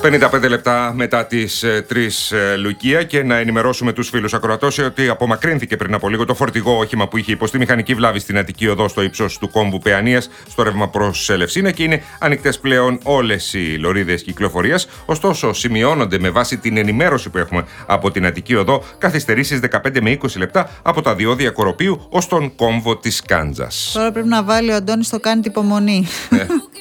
55 λεπτά μετά τις 3 Λουκία, και να ενημερώσουμε τους φίλους ακροατές ότι απομακρύνθηκε πριν από λίγο το φορτηγό όχημα που είχε υποστεί μηχανική βλάβη στην Αττική Οδό στο ύψος του κόμβου Παιανίας στο ρεύμα προς Ελευσίνα, και είναι ανοιχτές πλέον όλες οι λωρίδες κυκλοφορίας. Ωστόσο, σημειώνονται με βάση την ενημέρωση που έχουμε από την Αττική Οδό καθυστερήσεις 15 με 20 λεπτά από τα διόδια Κοροπίου ως τον κόμβο της Κάντζας. Τώρα πρέπει να βάλει ο Αντώνης το κάνει την υπομονή.